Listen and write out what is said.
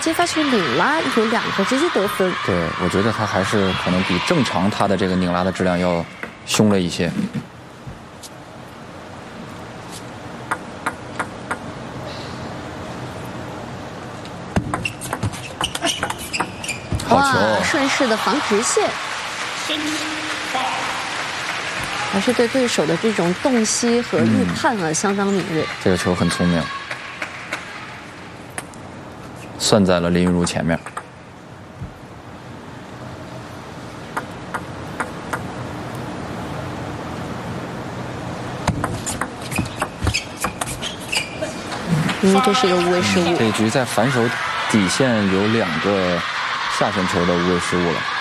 接发球拧拉有2个直接得分。 对，我觉得他还是可能比正常他的这个拧拉的质量要凶了一些。好球！ 顺势的防直线，还是对对手的这种洞悉和预判相当敏锐。 这个球很聪明，算在了林昀儒前面。 这是一个无谓失误。 这一局在反手底线有2个下旋球的无谓失误了。